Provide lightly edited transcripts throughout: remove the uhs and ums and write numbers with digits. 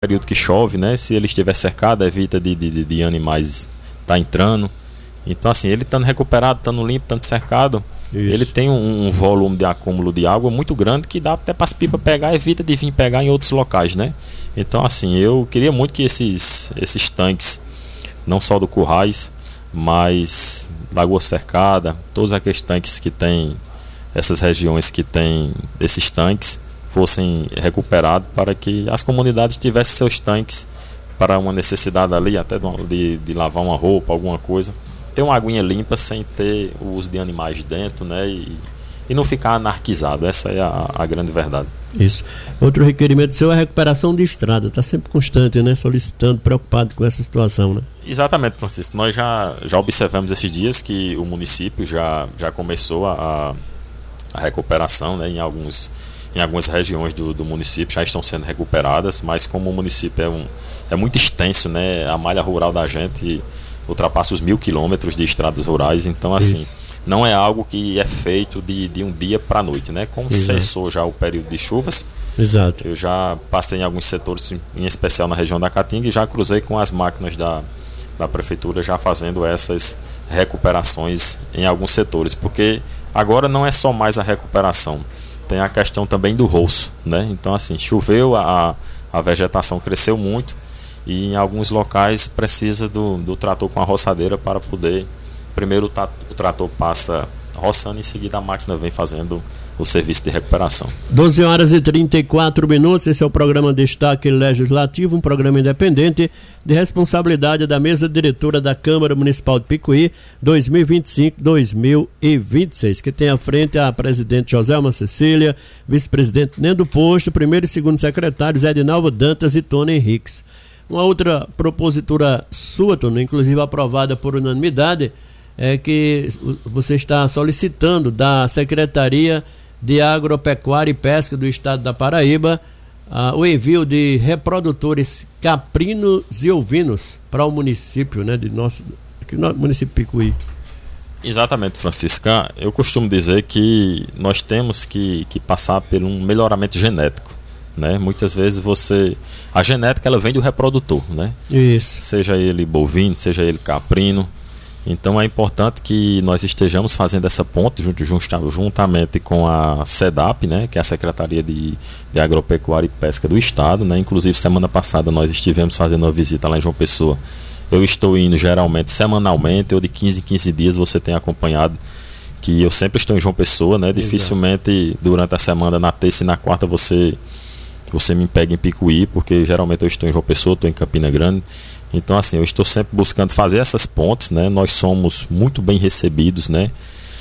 período que chove, né? Se ele estiver cercado, evita de animais estar entrando. Então, assim, ele estando recuperado, estando limpo, estando cercado, ele tem um volume de acúmulo de água muito grande que dá até para as pipas pegar, evita de vir pegar em outros locais, né? Então, assim, eu queria muito que esses tanques, não só do Currais, mas Lagoa Cercada, todos aqueles tanques que tem, essas regiões que tem esses tanques, fossem recuperados para que as comunidades tivessem seus tanques para uma necessidade ali, até de lavar uma roupa, alguma coisa. Ter uma aguinha limpa sem ter o uso de animais dentro, né? E não ficar anarquizado. Essa é a grande verdade. Isso. Outro requerimento seu é a recuperação de estrada. Está sempre constante, né? Solicitando, preocupado com essa situação, né? Exatamente, Francisco. Nós já observamos esses dias que o município já começou a recuperação, né? Em algumas regiões do município já estão sendo recuperadas, mas como o município é muito extenso, né? A malha rural da gente ultrapassa os 1.000 quilômetros de estradas rurais, então assim, não é algo que é feito de um dia para a noite, né? Como cessou já o período de chuvas, eu já passei em alguns setores, em especial na região da Caatinga, e já cruzei com as máquinas da prefeitura já fazendo essas recuperações em alguns setores, porque agora não é só mais a recuperação, tem a questão também do roço, né? Então assim, choveu, a vegetação cresceu muito e em alguns locais precisa do trator com a roçadeira para poder, primeiro o trator passa roçando, em seguida a máquina vem fazendo o serviço de recuperação. 12h34, esse é o programa Destaque Legislativo, um programa independente de responsabilidade da mesa diretora da Câmara Municipal de Picuí 2025-2026, que tem à frente a presidente Joselma Cecília, vice-presidente Nendo Posto, primeiro e segundo secretários Edinalva Dantas e Tony Henriques. Uma outra propositura sua, Tony, inclusive aprovada por unanimidade, é que você está solicitando da Secretaria de Agropecuária e Pesca do Estado da Paraíba o envio de reprodutores caprinos e ovinos para o município, né, aqui no município de Picuí. Exatamente, Francisca. Eu costumo dizer que nós temos que passar por um melhoramento genético, né? Muitas vezes a genética ela vem do reprodutor, né? Isso. Seja ele bovino, seja ele caprino. Então é importante que nós estejamos fazendo essa ponte juntamente com a SEDAP, né, que é a Secretaria de Agropecuária e Pesca do Estado, né? Inclusive semana passada nós estivemos fazendo uma visita lá em João Pessoa. Eu estou indo geralmente semanalmente, ou de 15 em 15 dias você tem acompanhado que eu sempre estou em João Pessoa, né? Dificilmente durante a semana, na terça e na quarta você me pega em Picuí, porque geralmente eu estou em João Pessoa, estou em Campina Grande. Então assim, eu estou sempre buscando fazer essas pontes, né? Nós somos muito bem recebidos, né,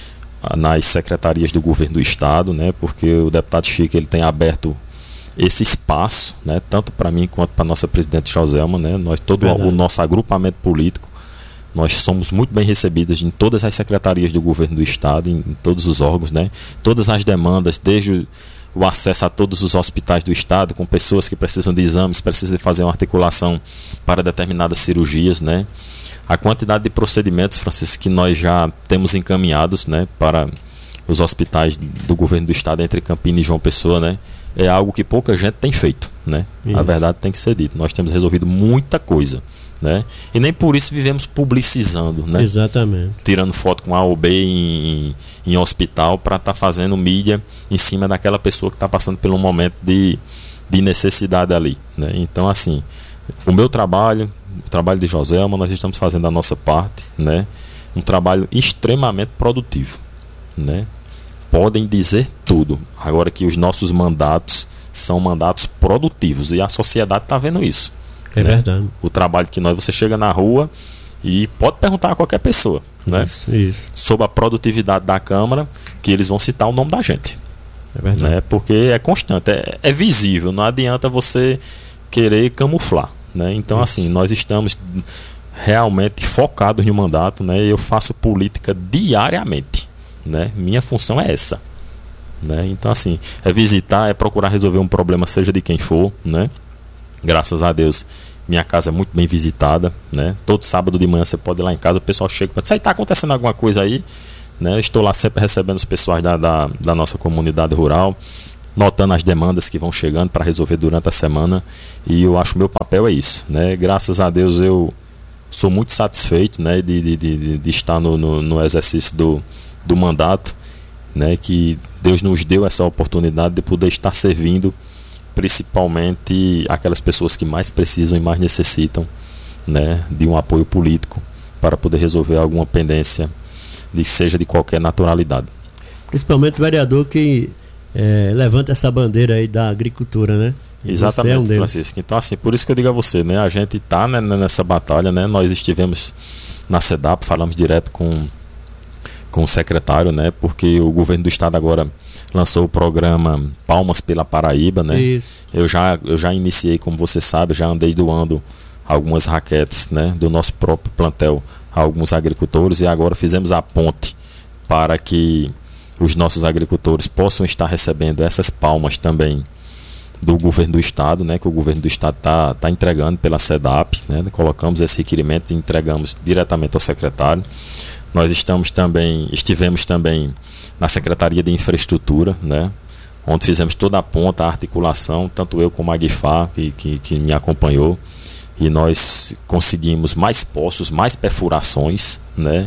nas secretarias do governo do estado, né? Porque o deputado Chico ele tem aberto esse espaço, né? Tanto para mim quanto para nossa presidente Joselma, né? O nosso agrupamento político, nós somos muito bem recebidos em todas as secretarias do governo do estado, em todos os órgãos, né? Todas as demandas, desde o acesso a todos os hospitais do estado, com pessoas que precisam de exames, precisam de fazer uma articulação para determinadas cirurgias, né? A quantidade de procedimentos, Francisco, que nós já temos encaminhados, né, para os hospitais do governo do estado entre Campina e João Pessoa, né, é algo que pouca gente tem feito, né? A verdade tem que ser dita. Nós temos resolvido muita coisa, né? E nem por isso vivemos publicizando, né? Exatamente. Tirando foto com A ou B em hospital para estar fazendo mídia em cima daquela pessoa que está passando por um momento de necessidade ali, né? Então assim, o meu trabalho, o trabalho de Joselma, nós estamos fazendo a nossa parte, né? Um trabalho extremamente produtivo, né? Podem dizer tudo, agora que os nossos mandatos são mandatos produtivos e a sociedade está vendo isso. É, né? Verdade. O trabalho que você chega na rua e pode perguntar a qualquer pessoa, né? Isso. Sobre a produtividade da Câmara, que eles vão citar o nome da gente. É verdade. Né? Porque é constante, é visível, não adianta você querer camuflar, né? Então assim, nós estamos realmente focados no mandato, né? Eu faço política diariamente, né? Minha função é essa, né? Então assim, é visitar, é procurar resolver um problema, seja de quem for, né? Graças a Deus, minha casa é muito bem visitada, né? Todo sábado de manhã você pode ir lá em casa, o pessoal chega e diz, está acontecendo alguma coisa aí, né? Eu estou lá sempre recebendo os pessoais da nossa comunidade rural, notando as demandas que vão chegando para resolver durante a semana, e eu acho que o meu papel é isso, né? Graças a Deus eu sou muito satisfeito, né, de estar no exercício do mandato, né, que Deus nos deu essa oportunidade de poder estar servindo principalmente aquelas pessoas que mais precisam e mais necessitam, né, de um apoio político para poder resolver alguma pendência, seja de qualquer naturalidade. Principalmente o vereador que levanta essa bandeira aí da agricultura, né? E exatamente, Francisco. Então, assim, por isso que eu digo a você, né? A gente está, né, nessa batalha, né? Nós estivemos na SEDAP, falamos direto com o secretário, né? Porque o governo do estado agora lançou o programa Palmas pela Paraíba, né? Isso. Eu já iniciei, como você sabe, já andei doando algumas raquetes, né, do nosso próprio plantel a alguns agricultores, e agora fizemos a ponte para que os nossos agricultores possam estar recebendo essas palmas também do governo do estado, né, que o governo do estado tá entregando pela SEDAP, né, colocamos esse requerimento e entregamos diretamente ao secretário. Nós estivemos também na Secretaria de Infraestrutura, né, onde fizemos toda a ponta, a articulação, tanto eu como a Guifá, que me acompanhou, e nós conseguimos mais poços, mais perfurações, né,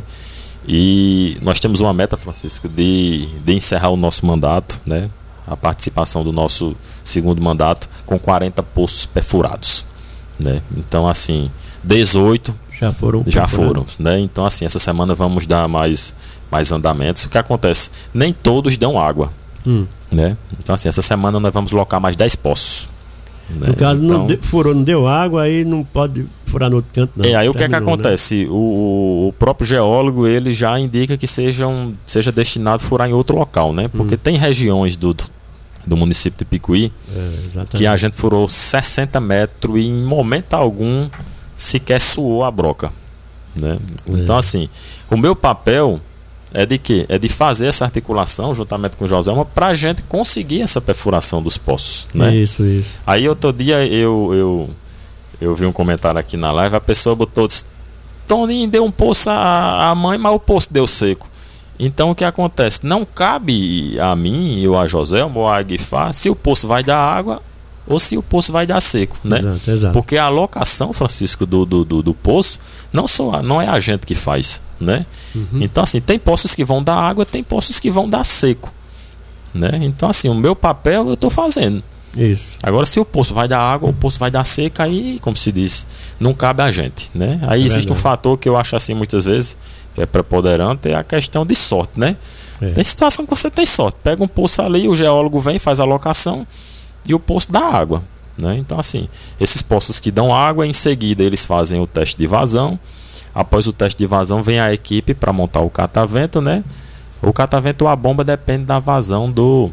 e nós temos uma meta, Francisco, de encerrar o nosso mandato, né, a participação do nosso segundo mandato com 40 poços perfurados, né? Então, assim, 18 já foram, né? Então, assim, essa semana vamos dar mais andamentos. O que acontece? Nem todos dão água, né? Então, assim, essa semana nós vamos locar mais 10 poços, né? No caso, então, não deu água, aí não pode furar no outro canto, não. Aí o que é que acontece? Né? O próprio geólogo, ele já indica que seja destinado a furar em outro local, né? Porque tem regiões do município de Picuí que a gente furou 60 metros e em momento algum sequer suou a broca, né? Então, assim, o meu papel é de quê? É de fazer essa articulação juntamente com o Joselma para a gente conseguir essa perfuração dos poços, né? Isso. Aí outro dia eu vi um comentário aqui na live, a pessoa botou, disse, Toninho deu um poço à mãe, mas o poço deu seco. Então o que acontece? Não cabe a mim, ou a Joselma, ou a Guifá, se o poço vai dar água ou se o poço vai dar seco, né? Exato. Porque a alocação, Francisco, do poço não é a gente que faz, né? Então, assim, tem poços que vão dar água, tem poços que vão dar seco, né? Então, assim, o meu papel eu estou fazendo. Isso. Agora, se o poço vai dar água ou o poço vai dar seca, aí, como se diz, não cabe a gente, né? Aí existe um fator que eu acho assim muitas vezes, que é preponderante, é a questão de sorte, né? Tem situação que você tem sorte. Pega um poço ali, o geólogo vem, faz a locação e o poço dá água, né? Então, assim, esses poços que dão água, em seguida eles fazem o teste de vazão. Após o teste de vazão, vem a equipe para montar o catavento, né? O catavento ou a bomba depende da vazão do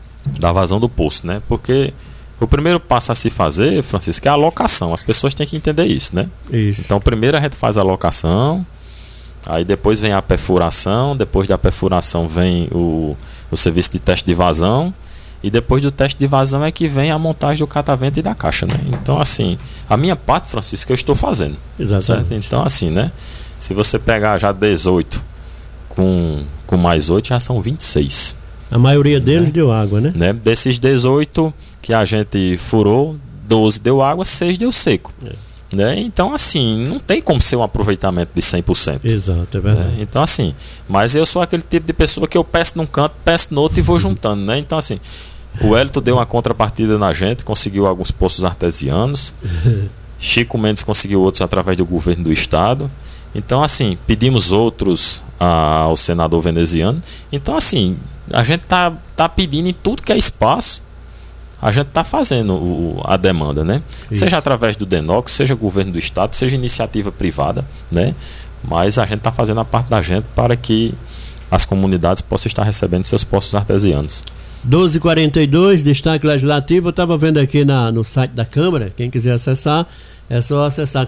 poço, né? Porque o primeiro passo a se fazer, Francisco, é a locação. As pessoas têm que entender isso, né? Isso. Então, primeiro a gente faz a locação, aí depois vem a perfuração, depois da perfuração vem o serviço de teste de vazão, e depois do teste de vazão é que vem a montagem do catavento e da caixa, né? Então, assim, a minha parte, Francisco, eu estou fazendo. Exatamente. Certo? Então, assim, né? Se você pegar já 18 com mais 8, já são 26. A maioria deles deu água, né? Desses 18 que a gente furou, 12 deu água, 6 deu seco. Né? Então, assim, não tem como ser um aproveitamento de 100%. Exato, é verdade. Né? Então, assim, mas eu sou aquele tipo de pessoa que eu peço num canto, peço no outro e vou juntando, né? Então, assim, o Hélito deu uma contrapartida na gente, conseguiu alguns poços artesianos, Chico Mendes conseguiu outros através do governo do estado. Então, assim, pedimos outros ao senador veneziano. Então, assim, a gente tá pedindo em tudo que é espaço, a gente está fazendo a demanda, né? Isso. Seja através do DENOC, seja governo do estado, seja iniciativa privada, né? Mas a gente está fazendo a parte da gente para que as comunidades possam estar recebendo seus poços artesianos. 12h42, destaque legislativo. Eu estava vendo aqui no site da Câmara, quem quiser acessar, é só acessar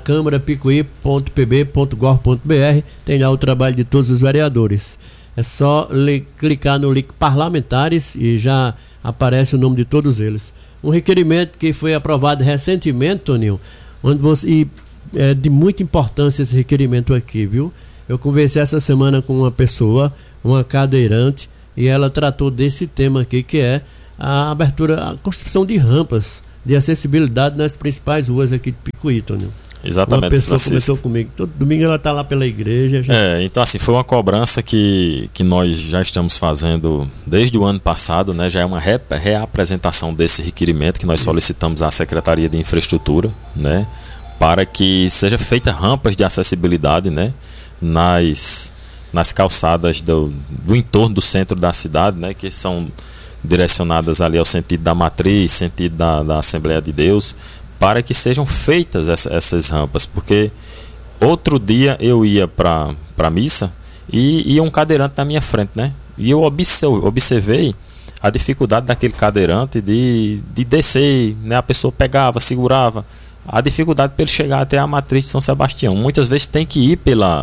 câmarapicuí.pb.gov.br, tem lá o trabalho de todos os vereadores. É só clicar no link parlamentares e já aparece o nome de todos eles. Um requerimento que foi aprovado recentemente, Toninho, e é de muita importância esse requerimento aqui, viu? Eu conversei essa semana com uma pessoa, uma cadeirante, e ela tratou desse tema aqui, que é a abertura, a construção de rampas de acessibilidade nas principais ruas aqui de Picuí, Tônio. Exatamente, uma pessoa Francisco. Começou comigo, todo domingo ela está lá pela igreja. Então assim, foi uma cobrança que nós já estamos fazendo desde o ano passado, né? Já é uma reapresentação desse requerimento que nós solicitamos à Secretaria de Infraestrutura, né? Para que seja feita rampas de acessibilidade, né? Nas calçadas do entorno do centro da cidade, né? Que são direcionadas ali ao sentido da Matriz, sentido da Assembleia de Deus, para que sejam feitas essas rampas, porque outro dia eu ia para a missa e ia um cadeirante na minha frente, né? E eu observei a dificuldade daquele cadeirante de descer, né? A pessoa pegava, segurava, a dificuldade para ele chegar até a Matriz de São Sebastião. Muitas vezes tem que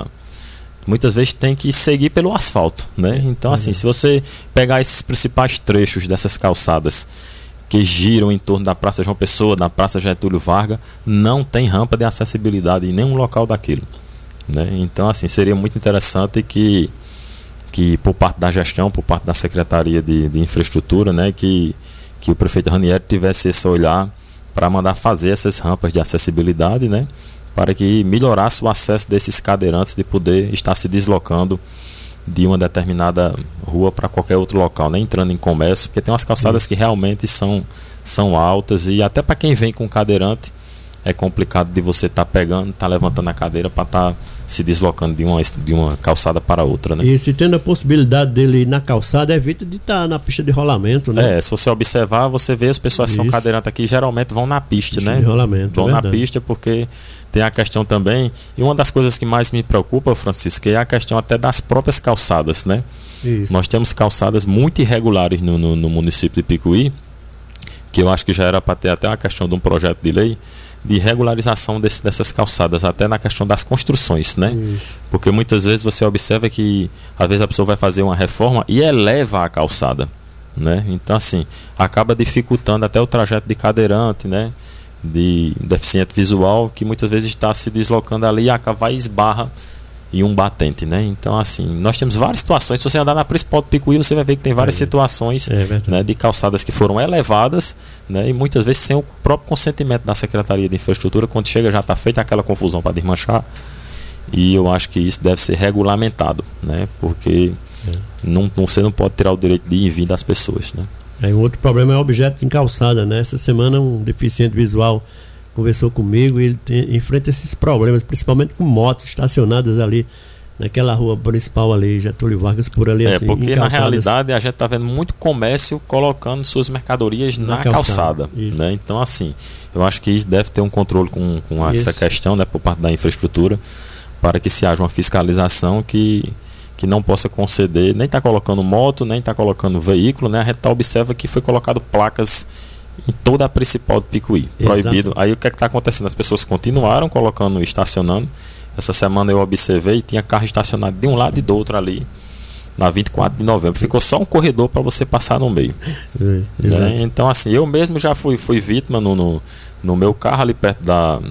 seguir pelo asfalto, né? Então assim, se você pegar esses principais trechos dessas calçadas que giram em torno da Praça João Pessoa, da Praça Getúlio Vargas, não tem rampa de acessibilidade em nenhum local daquilo, né? Então assim, seria muito interessante que por parte da gestão, por parte da Secretaria de Infraestrutura, né, que o prefeito Ranieri tivesse esse olhar para mandar fazer essas rampas de acessibilidade, né, para que melhorasse o acesso desses cadeirantes de poder estar se deslocando de uma determinada rua para qualquer outro local, né? Entrando em comércio, porque tem umas calçadas que realmente são altas e até para quem vem com cadeirante é complicado de você estar pegando, levantando a cadeira para estar se deslocando de uma calçada para outra, né? Isso, e tendo a possibilidade dele ir na calçada, evita de estar na pista de rolamento, né? Se você observar, você vê as pessoas que são cadeirantes aqui geralmente vão na pista, né? De rolamento, vão na pista porque tem a questão também, e uma das coisas que mais me preocupa, Francisco, é a questão até das próprias calçadas, né? Isso. Nós temos calçadas muito irregulares no município de Picuí, que eu acho que já era para ter até uma questão de um projeto de lei de regularização dessas calçadas, até na questão das construções, né? Isso. Porque muitas vezes você observa que às vezes a pessoa vai fazer uma reforma e eleva a calçada, né? Então assim, acaba dificultando até o trajeto de cadeirante, né? De deficiente visual, que muitas vezes está se deslocando ali e vai esbarra em um batente, né? Então assim, nós temos várias situações. Se você andar na principal do Picuí, você vai ver que tem várias situações, né, de calçadas que foram elevadas, né, e muitas vezes sem o próprio consentimento da Secretaria de Infraestrutura. Quando chega já está feita aquela confusão para desmanchar, e eu acho que isso deve ser regulamentado, né? Porque você não pode tirar o direito de ir e vir das pessoas, né? Um outro problema é o objeto em calçada, né? Essa semana um deficiente visual conversou comigo e ele enfrenta esses problemas, principalmente com motos estacionadas ali naquela rua principal ali, Getúlio Vargas, por ali assim. Porque na realidade a gente está vendo muito comércio colocando suas mercadorias na calçada, né? Então assim, eu acho que isso deve ter um controle com essa questão, né, por parte da infraestrutura, para que se haja uma fiscalização que não possa conceder, nem está colocando moto, nem está colocando veículo, né? A gente observa que foi colocado placas em toda a principal do Picuí, proibido. Aí o que é que está acontecendo? As pessoas continuaram colocando, estacionando. Essa semana eu observei, tinha carro estacionado de um lado e do outro ali, na 24 de novembro. Ficou só um corredor para você passar no meio. Né? Então assim, eu mesmo já fui vítima no meu carro ali perto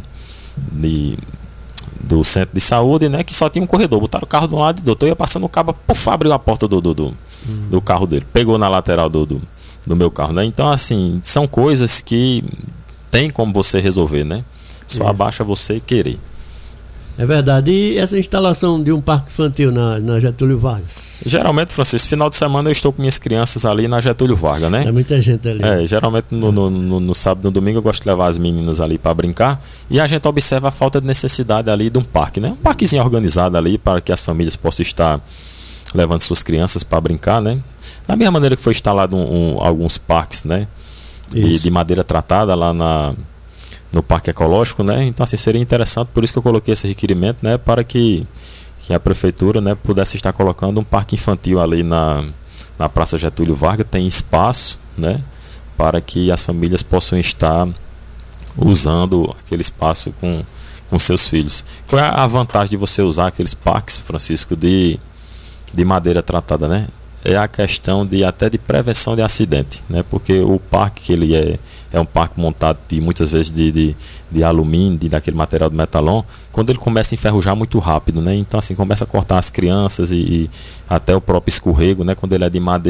do centro de saúde, né, que só tinha um corredor. Botaram o carro de um lado e do outro. Eu ia passando, o cabo, abriu a porta do carro dele, pegou na lateral do meu carro, né? Então assim, são coisas que tem como você resolver, né? Só basta você querer. É verdade. E essa instalação de um parque infantil na Getúlio Vargas? Geralmente, Francisco, final de semana eu estou com minhas crianças ali na Getúlio Vargas, né? Tem muita gente ali. Geralmente no sábado e no domingo eu gosto de levar as meninas ali para brincar. E a gente observa a falta de necessidade ali de um parque, né? Um parquezinho organizado ali para que as famílias possam estar levando suas crianças para brincar, né? Da mesma maneira que foi instalado alguns parques, né? De madeira tratada lá no Parque Ecológico, né? Então assim, seria interessante, por isso que eu coloquei esse requerimento, né? Para que a Prefeitura, né, pudesse estar colocando um parque infantil ali na Praça Getúlio Vargas. Tem espaço, né? Para que as famílias possam estar usando aquele espaço com seus filhos. Qual é a vantagem de você usar aqueles parques, Francisco, de madeira tratada, né? É a questão até de prevenção de acidente, né? Porque o parque que ele é um parque montado muitas vezes de alumínio, daquele material de metalon, quando ele começa a enferrujar muito rápido, né? Então assim, começa a cortar as crianças e até o próprio escorrego, né? Quando ele é de madeira,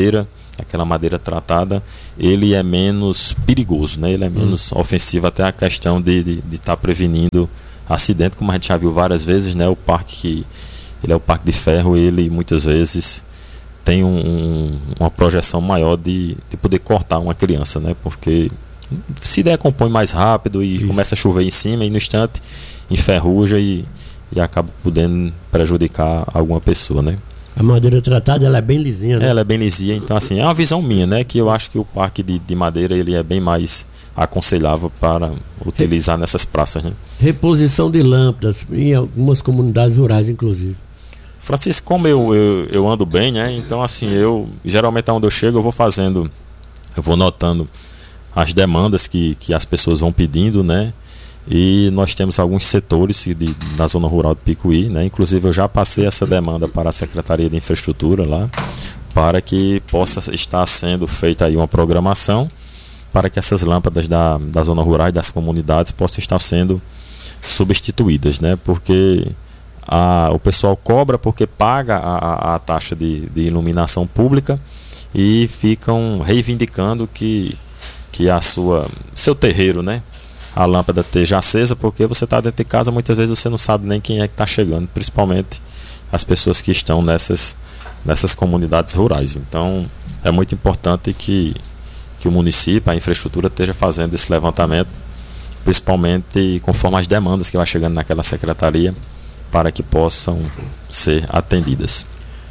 aquela madeira tratada, ele é menos perigoso, né? Ele é menos ofensivo, até a questão de estar prevenindo acidente, como a gente já viu várias vezes, né? Ele é o parque de ferro, ele muitas vezes tem uma projeção maior de poder cortar uma criança, né? Porque se decompõe mais rápido e começa a chover em cima e no instante enferruja e acaba podendo prejudicar alguma pessoa, né? A madeira tratada, ela é bem lisinha, né? Ela é bem lisinha, então assim, é uma visão minha, né? Que eu acho que o parque de madeira, ele é bem mais aconselhável para utilizar nessas praças, né? Reposição de lâmpadas em algumas comunidades rurais, inclusive. Francisco, como eu ando bem, né? Então assim, eu geralmente onde eu chego eu vou notando as demandas que as pessoas vão pedindo, né? E nós temos alguns setores na zona rural de Picuí, né? Inclusive eu já passei essa demanda para a Secretaria de Infraestrutura lá, para que possa estar sendo feita aí uma programação para que essas lâmpadas da zona rural e das comunidades possam estar sendo substituídas, né? Porque o pessoal cobra porque paga a taxa de iluminação pública e ficam reivindicando que seu terreiro, né? A lâmpada esteja acesa, porque você está dentro de casa, muitas vezes você não sabe nem quem é que está chegando, principalmente as pessoas que estão nessas comunidades rurais. Então é muito importante que o município, a infraestrutura, esteja fazendo esse levantamento, principalmente conforme as demandas que vai chegando naquela secretaria, para que possam ser atendidas.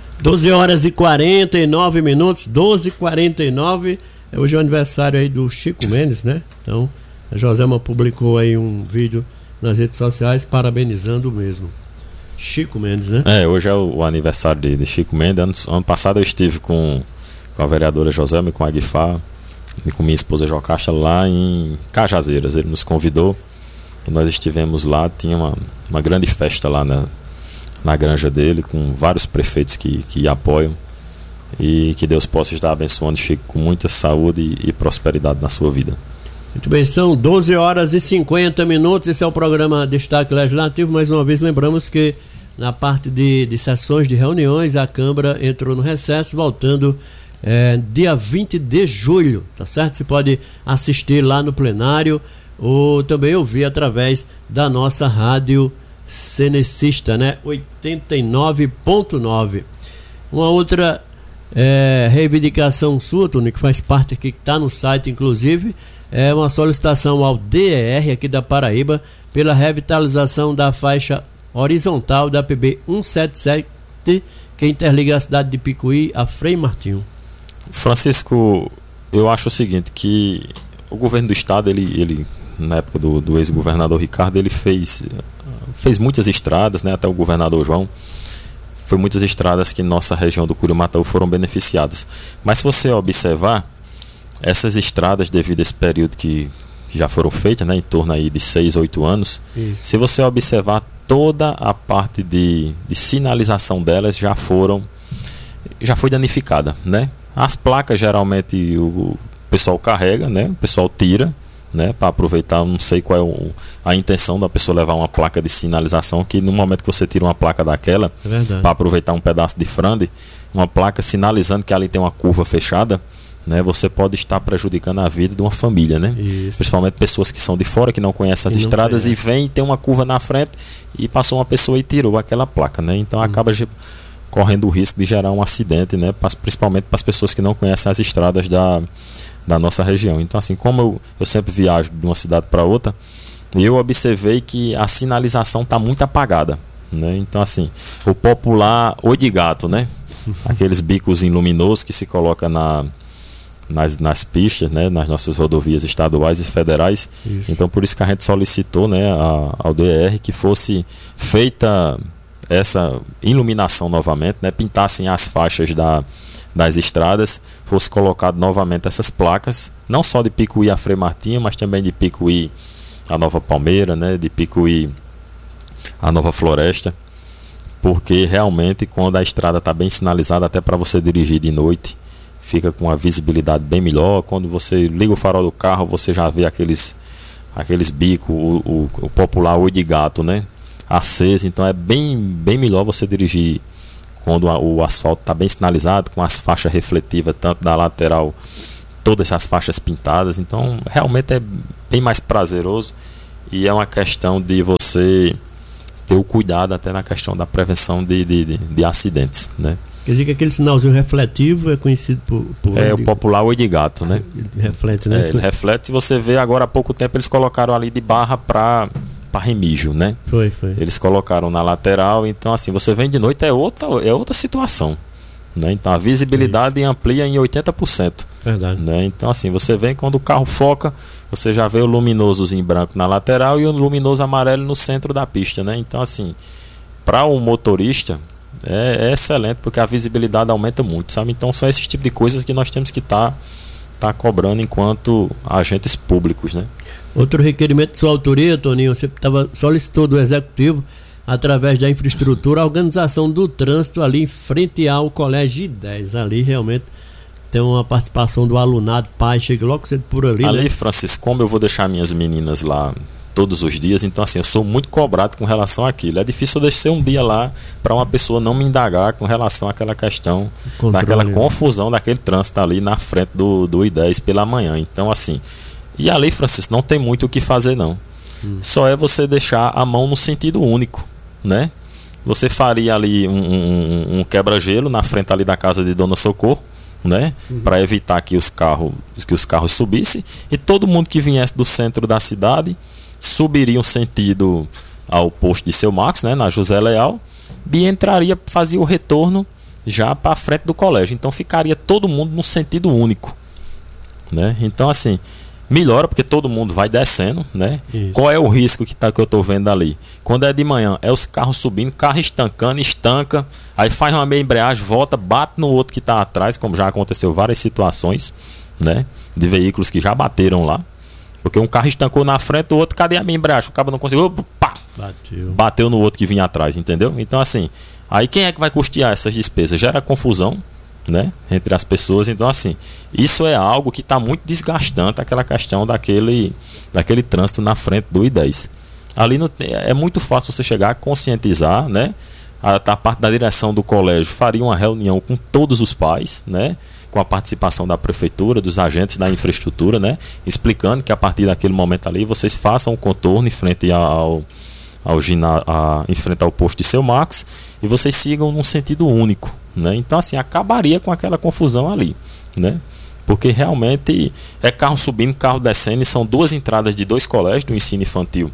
12h49, 12h49. Hoje é o aniversário aí do Chico Mendes, né? Então a Joselma publicou aí um vídeo nas redes sociais parabenizando o mesmo Chico Mendes, né? Hoje é o aniversário de Chico Mendes. Ano passado eu estive com a vereadora Joselma e com a Aguifá e com minha esposa Jocasta lá em Cajazeiras. Ele nos convidou e nós estivemos lá. Tinha uma grande festa lá na granja dele, com vários prefeitos que apoiam, e que Deus possa estar abençoando Chico com muita saúde e prosperidade na sua vida. Muito bem, são 12h50. Esse é o programa Destaque Legislativo. Mais uma vez lembramos que na parte de sessões de reuniões a Câmara entrou no recesso, voltando dia 20 de julho, tá certo? Você pode assistir lá no plenário ou também ouvir através da nossa rádio cenecista, né? 89.9. Uma outra reivindicação sua, Tony, que faz parte aqui, que está no site inclusive, é uma solicitação ao DER aqui da Paraíba pela revitalização da faixa horizontal da PB 177, que interliga a cidade de Picuí a Frei Martinho. Francisco, eu acho o seguinte, que o governo do estado, ele na época do ex-governador Ricardo, ele fez muitas estradas, né? Até o governador João, foi muitas estradas que nossa região do Curimataú foram beneficiadas. Mas se você observar, essas estradas, devido a esse período que já foram feitas, né, em torno aí de 6, 8 anos, se você observar, toda a parte de sinalização delas já foi danificada, né? As placas geralmente o pessoal carrega, né? O pessoal tira, né, para aproveitar. Não sei qual é a intenção da pessoa levar uma placa de sinalização, que no momento que você tira uma placa daquela para aproveitar um pedaço de frande, uma placa sinalizando que ali tem uma curva fechada, né, você pode estar prejudicando a vida de uma família, né? Isso. Principalmente pessoas que são de fora, que não conhecem as estradas e vem e tem uma curva na frente e passou uma pessoa e tirou aquela placa, né? Então acaba correndo o risco de gerar um acidente, né? Principalmente para as pessoas que não conhecem as estradas da nossa região. Então assim, como eu sempre viajo de uma cidade para outra, eu observei que a sinalização está muito apagada, né? Então assim, o popular oi de gato, né? Aqueles bicos luminosos que se coloca nas pistas, né, nas nossas rodovias estaduais e federais. Isso. Então por isso que a gente solicitou, né, ao DR que fosse feita essa iluminação novamente, né, pintassem as faixas das estradas, fosse colocado novamente essas placas, não só de Picuí a Frei Martinho, mas também de Picuí a Nova Palmeira, né, de Picuí a Nova Floresta, porque realmente quando a estrada está bem sinalizada, até para você dirigir de noite, fica com uma visibilidade bem melhor. Quando você liga o farol do carro, você já vê aqueles bicos, o popular oi de gato, né, aceso. Então é bem melhor você dirigir quando o asfalto está bem sinalizado, com as faixas refletivas, tanto da lateral, todas as faixas pintadas. Então, realmente é bem mais prazeroso e é uma questão de você ter o cuidado até na questão da prevenção de acidentes, né? Quer dizer que aquele sinalzinho refletivo é conhecido por o popular oi de gato, né? Ele reflete, né? Ele reflete. Se você vê, agora há pouco tempo eles colocaram ali de barra para remijo, né? Foi. Eles colocaram na lateral, então assim, você vem de noite, é outra situação, né? Então a visibilidade amplia em 80%. Verdade. Né? Então assim, você vem quando o carro foca, você já vê o luminoso em branco na lateral e o luminoso amarelo no centro da pista, né? Então assim, para um motorista é excelente, porque a visibilidade aumenta muito, sabe? Então são esses tipos de coisas que nós temos que tá cobrando enquanto agentes públicos, né? Outro requerimento de sua autoria, Toninho, você solicitou do Executivo, através da infraestrutura, a organização do trânsito ali em frente ao Colégio I10. Ali realmente tem uma participação do alunado, pai, chega logo cedo por ali. Ali, né? Francisco, como eu vou deixar minhas meninas lá todos os dias, então assim, eu sou muito cobrado com relação àquilo. É difícil eu descer um dia lá para uma pessoa não me indagar com relação àquela questão, daquela confusão, daquele trânsito ali na frente do I10 pela manhã. Então assim, e ali, Francisco, não tem muito o que fazer não. Só é você deixar a mão no sentido único, né? Você faria ali um quebra-gelo na frente ali da casa de Dona Socorro, né? Para evitar que os carros subissem, e todo mundo que viesse do centro da cidade subiria um sentido ao posto de Seu Marcos, né? Na José Leal, e fazia o retorno já para frente do colégio. Então ficaria todo mundo no sentido único, né? Então assim, melhora porque todo mundo vai descendo, né? Isso. Qual é o risco que eu estou vendo ali? Quando é de manhã, é os carros subindo, carro estancando, estanca, aí faz uma meia embreagem, volta, bate no outro que está atrás, como já aconteceu várias situações, né? De veículos que já bateram lá, porque um carro estancou na frente, o outro, cadê a meia embreagem? O cabo não conseguiu, pá! Bateu no outro que vinha atrás, entendeu? Então assim, aí quem é que vai custear essas despesas? Gera confusão, né, entre as pessoas. Então assim, isso é algo que está muito desgastante, aquela questão daquele trânsito na frente do I10. Ali é muito fácil você chegar a conscientizar, né? A parte da direção do colégio faria uma reunião com todos os pais, né, com a participação da prefeitura, dos agentes da infraestrutura, né, explicando que a partir daquele momento ali vocês façam um contorno em frente em frente ao posto de Seu Marcos e vocês sigam num sentido único, né? Então assim, acabaria com aquela confusão ali, né? Porque realmente é carro subindo, carro descendo, e são duas entradas de dois colégios, do ensino infantil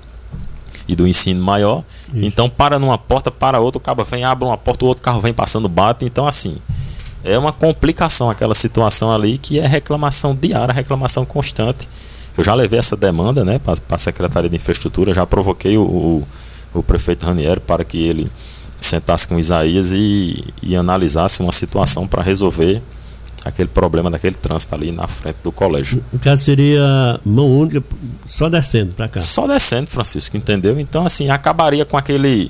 e do ensino maior. Isso. Então para numa porta, para outra, o cabo vem, abre uma porta, o outro carro vem passando, bate. Então assim, é uma complicação aquela situação ali, que é reclamação diária, reclamação constante. Eu já levei essa demanda, né, para a Secretaria de Infraestrutura, já provoquei o prefeito Ranieri para que ele sentasse com Isaías e analisasse uma situação para resolver aquele problema daquele trânsito ali na frente do colégio. No caso seria mão única, só descendo para cá? Só descendo, Francisco, entendeu? Então assim, acabaria com aquele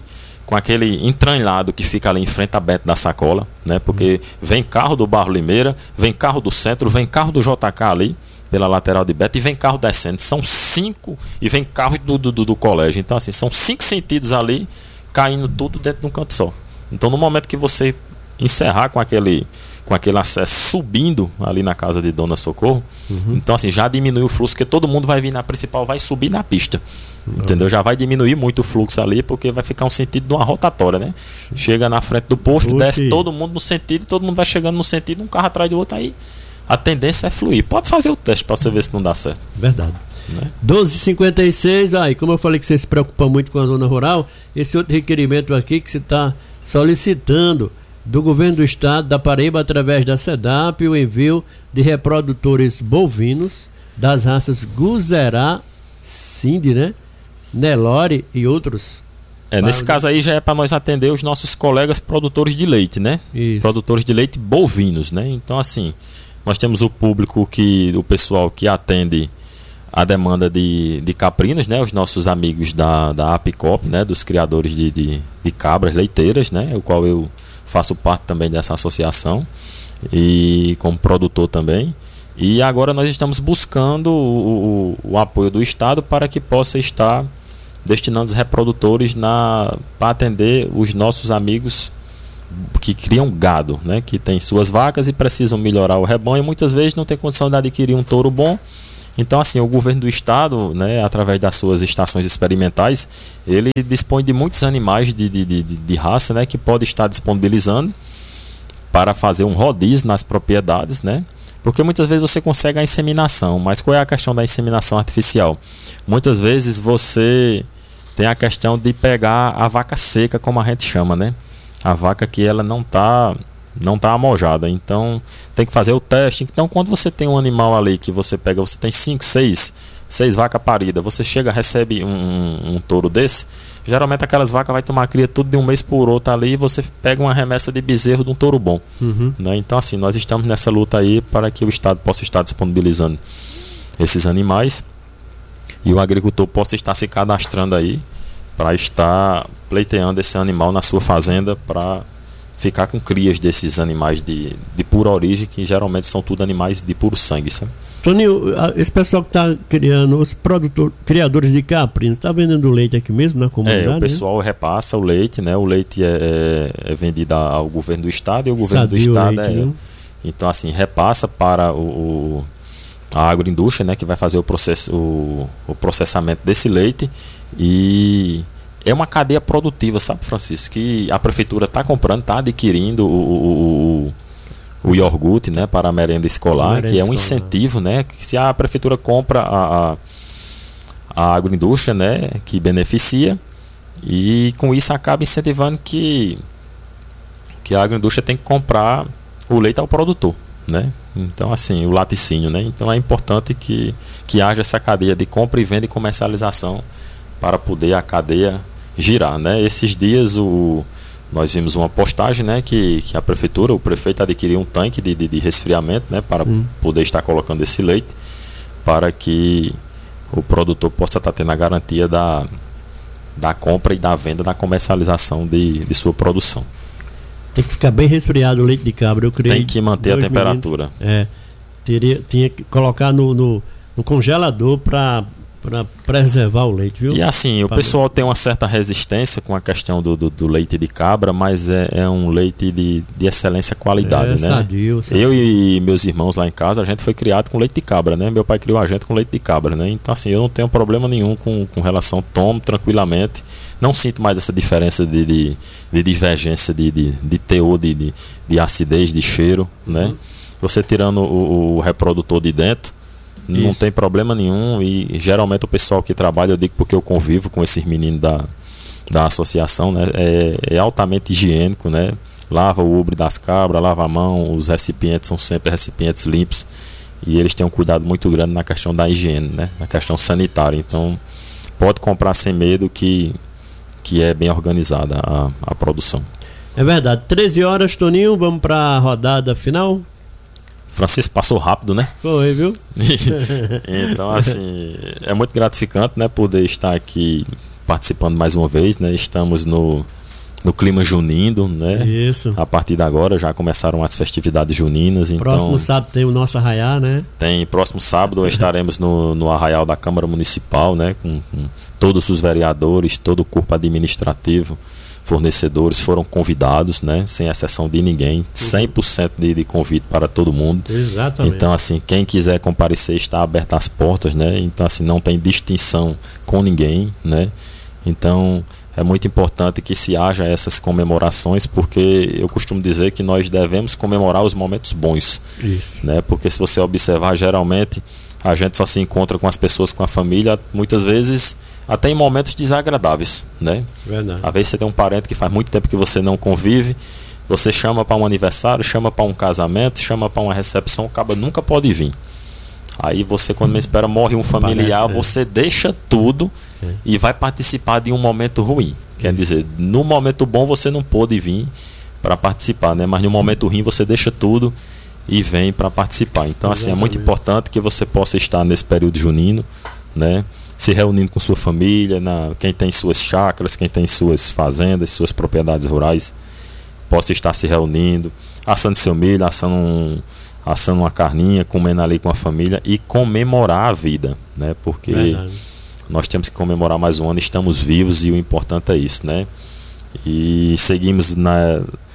entranhado que fica ali em frente à Bento da Sacola, né? Porque vem carro do Barro Limeira, vem carro do centro, vem carro do JK ali pela lateral de Beto, e vem carro descendo. São 5, e vem carros do colégio. Então assim, são 5 sentidos ali, caindo tudo dentro de um canto só. Então no momento que você encerrar com aquele acesso subindo ali na casa de Dona Socorro, então assim, já diminui o fluxo, porque todo mundo vai vir na principal, vai subir na pista, entendeu? Já vai diminuir muito o fluxo ali, porque vai ficar um sentido de uma rotatória, né? Sim. Chega na frente do posto, desce todo mundo no sentido, e todo mundo vai chegando no sentido, um carro atrás do outro, aí a tendência é fluir. Pode fazer o teste para você ver se não dá certo. Verdade. Né? 12h56, aí como eu falei que você se preocupa muito com a zona rural, esse outro requerimento aqui que você está solicitando do governo do estado da Paraíba, através da SEDAP, o envio de reprodutores bovinos das raças Guzerá, Cindy, né, Nelore e outros. Nesse caso aí já é para nós atender os nossos colegas produtores de leite, né? Isso. Produtores de leite bovinos, né? Então assim, nós temos o público, o pessoal que atende a demanda de caprinos, né? Os nossos amigos da Apicop, né? Dos criadores de cabras leiteiras, né? O qual eu faço parte também dessa associação e como produtor também. E agora nós estamos buscando o apoio do estado para que possa estar destinando os reprodutores para atender os nossos amigos que criam gado, né, que tem suas vacas e precisam melhorar o rebanho, muitas vezes não tem condição de adquirir um touro bom. Então, assim, o governo do estado, né, através das suas estações experimentais, ele dispõe de muitos animais de raça, né, que pode estar disponibilizando para fazer um rodízio nas propriedades, né? Porque muitas vezes você consegue a inseminação, mas qual é a questão da inseminação artificial? Muitas vezes você tem a questão de pegar a vaca seca, como a gente chama, né? A vaca que ela não tá amojada, então tem que fazer o teste. Então, quando você tem um animal ali que você pega, você tem 5, 6 vacas paridas, você chega, recebe um touro desse, geralmente aquelas vacas vai tomar cria tudo de um mês por outro ali, e você pega uma remessa de bezerro de um touro bom. Né? Então, assim, nós estamos nessa luta aí para que o estado possa estar disponibilizando esses animais e o agricultor possa estar se cadastrando aí para estar pleiteando esse animal na sua fazenda para ficar com crias desses animais de pura origem, que geralmente são tudo animais de puro sangue, sabe? Toninho, esse pessoal que está criando, os criadores de caprinos, está vendendo leite aqui mesmo na comunidade? O pessoal repassa o leite, né? O leite é vendido ao governo do estado, e o governo do estado então, assim, repassa para a agroindústria, né? Que vai fazer o processamento desse leite, e é uma cadeia produtiva, sabe, Francisco? Que a prefeitura está comprando, está adquirindo o iogurte, né, para a merenda escolar, que é um incentivo, né? Que se a prefeitura compra a agroindústria, né, que beneficia, e com isso acaba incentivando que a agroindústria tem que comprar o leite ao produtor, né? Então, assim, o laticínio, né? Então é importante que haja essa cadeia de compra e venda e comercialização para poder a cadeia girar, né? Esses dias nós vimos uma postagem, né, que a prefeitura, o prefeito adquiriu um tanque de resfriamento, né, para poder estar colocando esse leite, para que o produtor possa estar tendo a garantia da compra e da venda, da comercialização de sua produção. Tem que ficar bem resfriado o leite de cabra, eu creio. Tem que manter a temperatura. Tinha que colocar no congelador para preservar o leite, viu? E assim, o pessoal tem uma certa resistência com a questão do leite de cabra, mas é um leite de excelência qualidade, né? Sadio. Eu e meus irmãos lá em casa, a gente foi criado com leite de cabra, né? Meu pai criou a gente com leite de cabra, né? Então, assim, eu não tenho problema nenhum com relação, tomo tranquilamente, não sinto mais essa diferença de divergência de teor, de acidez, de cheiro, né? Você tirando o reprodutor de dentro, não tem problema nenhum, e geralmente o pessoal que trabalha, eu digo porque eu convivo com esses meninos da associação, né, é altamente higiênico, né, lava o ubre das cabras, lava a mão, os recipientes são sempre recipientes limpos, e eles têm um cuidado muito grande na questão da higiene, né, na questão sanitária. Então pode comprar sem medo que é bem organizada a produção. É verdade. 13 horas, Toninho, vamos para a rodada final? Francisco, passou rápido, né? Foi, viu? Então, assim, é muito gratificante, né, poder estar aqui participando mais uma vez, né? Estamos no clima junino, né? Isso. A partir de agora já começaram as festividades juninas. Próximo sábado tem o nosso arraial, né? Próximo sábado estaremos no arraial da Câmara Municipal, né? Com todos os vereadores, todo o corpo administrativo, fornecedores foram convidados, né? Sem exceção de ninguém, 100% de convite para todo mundo. Exatamente. Então, assim, quem quiser comparecer, está aberto as portas, né? Então, assim, não tem distinção com ninguém, né? Então, é muito importante que se haja essas comemorações, porque eu costumo dizer que nós devemos comemorar os momentos bons. Isso. Né? Porque se você observar, geralmente a gente só se encontra com as pessoas, com a família, muitas vezes até em momentos desagradáveis, né? Verdade. Às vezes você tem um parente que faz muito tempo que você não convive, você chama para um aniversário, chama para um casamento, chama para uma recepção, o cara nunca pode vir. Aí você, quando me espera, morre um familiar, você deixa tudo e vai participar de um momento ruim. Quer dizer, no momento bom você não pôde vir para participar, né? Mas no momento ruim você deixa tudo e vem para participar. Então, assim, é muito importante que você possa estar nesse período junino, né? Se reunindo com sua família, quem tem suas chácaras, quem tem suas fazendas, suas propriedades rurais, possa estar se reunindo, assando seu milho, assando uma carninha, comendo ali com a família e comemorar a vida, né? Porque nós temos que comemorar mais um ano, estamos vivos e o importante é isso, né? E seguimos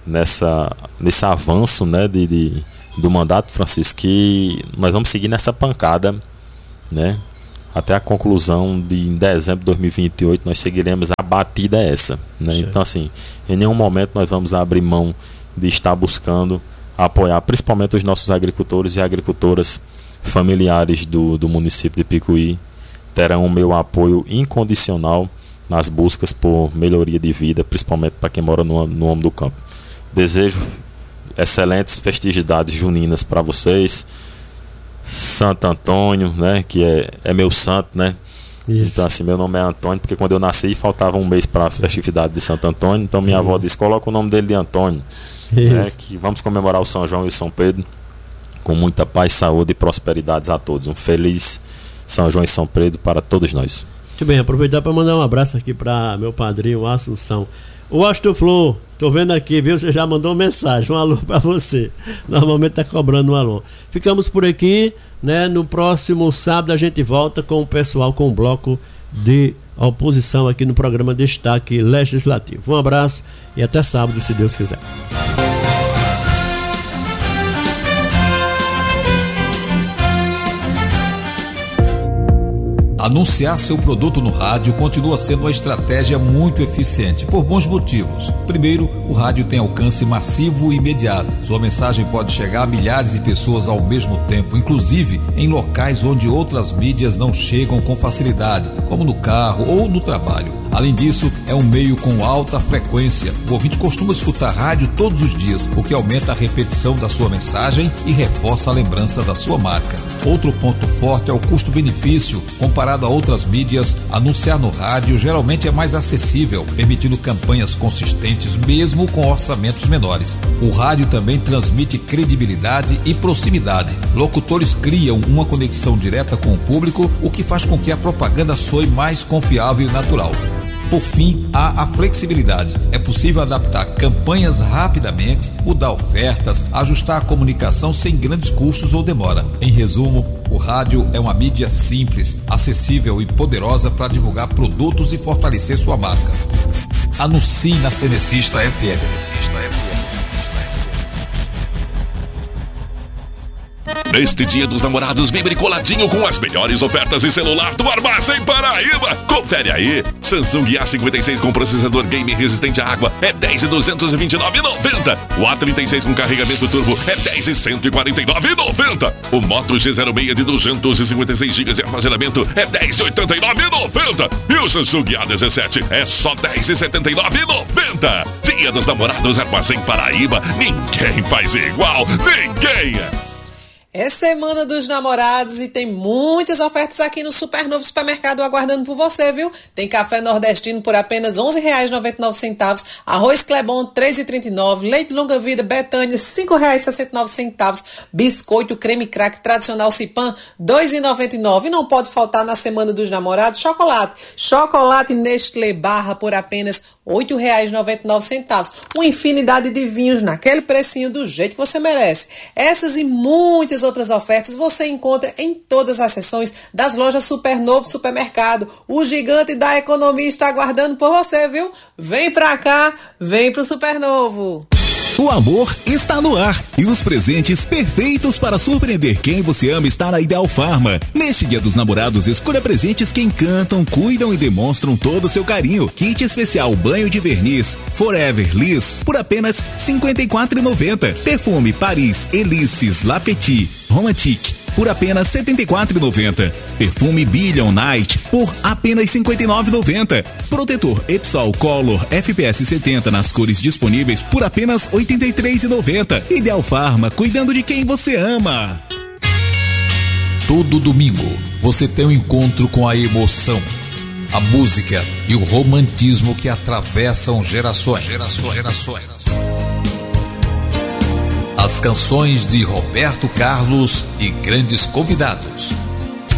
nesse avanço, né, do mandato, Francisco, que nós vamos seguir nessa pancada, né, até a conclusão em dezembro de 2028. Nós seguiremos, a batida essa, né? Então, assim, em nenhum momento nós vamos abrir mão de estar buscando apoiar principalmente os nossos agricultores e agricultoras familiares do município de Picuí. Terão o meu apoio incondicional nas buscas por melhoria de vida, principalmente para quem mora no homem do campo. Desejo excelentes festividades juninas para vocês. Santo Antônio, né, que é meu santo, né? Isso. Então, assim, meu nome é Antônio, porque quando eu nasci faltava um mês para as festividades de Santo Antônio. Então minha avó disse: coloca o nome dele de Antônio, né, que vamos comemorar o São João e o São Pedro com muita paz, saúde e prosperidades a todos. Um feliz São João e São Pedro para todos nós. Muito bem, aproveitar para mandar um abraço aqui para meu padrinho, Assunção. O Astro Flor, tô vendo aqui, viu? Você já mandou mensagem, um alô para você. Normalmente tá cobrando um alô. Ficamos por aqui, né? No próximo sábado a gente volta com o pessoal, com o bloco de oposição aqui no programa Destaque Legislativo. Um abraço e até sábado, se Deus quiser. Anunciar seu produto no rádio continua sendo uma estratégia muito eficiente, por bons motivos. Primeiro, o rádio tem alcance massivo e imediato. Sua mensagem pode chegar a milhares de pessoas ao mesmo tempo, inclusive em locais onde outras mídias não chegam com facilidade, como no carro ou no trabalho. Além disso, é um meio com alta frequência. O ouvinte costuma escutar rádio todos os dias, o que aumenta a repetição da sua mensagem e reforça a lembrança da sua marca. Outro ponto forte é o custo-benefício. Comparado a outras mídias, anunciar no rádio geralmente é mais acessível, permitindo campanhas consistentes mesmo com orçamentos menores. O rádio também transmite credibilidade e proximidade. Locutores criam uma conexão direta com o público, o que faz com que a propaganda soe mais confiável e natural. Por fim, há a flexibilidade. É possível adaptar campanhas rapidamente, mudar ofertas, ajustar a comunicação sem grandes custos ou demora. Em resumo, o rádio é uma mídia simples, acessível e poderosa para divulgar produtos e fortalecer sua marca. Anuncie na Cenecista FM. Neste Dia dos Namorados, vibre coladinho com as melhores ofertas em celular do Armazém Paraíba. Confere aí. Samsung A56 com processador gamer resistente à água é R$10.229,90. O A36 com carregamento turbo é R$10.149,90. O Moto G06 de 256 GB de armazenamento é R$10.089,90. E o Samsung A17 é só R$10.079,90. Dia dos Namorados, Armazém Paraíba. Ninguém faz igual. Ninguém. É Semana dos Namorados e tem muitas ofertas aqui no Supernovo Supermercado aguardando por você, viu? Tem café nordestino por apenas R$11,99, arroz Clebon R$3,39, leite longa vida Betânia R$5,69, biscoito creme crack tradicional Cipan R$2,99. E não pode faltar na Semana dos Namorados chocolate Nestlé Barra por apenas R$8,99, uma infinidade de vinhos naquele precinho do jeito que você merece. Essas e muitas outras ofertas você encontra em todas as seções das lojas Supernovo Supermercado. O gigante da economia está aguardando por você, viu? Vem pra cá, vem pro Supernovo. O amor está no ar e os presentes perfeitos para surpreender quem você ama está na Ideal Farma. Neste Dia dos Namorados, escolha presentes que encantam, cuidam e demonstram todo o seu carinho. Kit especial banho de verniz Forever Liss por apenas R$54,90. Perfume Paris Elices La Petit Romantique por apenas R$74,90. Perfume Billion Night por apenas R$59,90. Protetor Epsol Color FPS 70 nas cores disponíveis por apenas R$83,90. Ideal Farma, cuidando de quem você ama. Todo domingo você tem um encontro com a emoção, a música e o romantismo que atravessam gerações. As canções de Roberto Carlos e grandes convidados.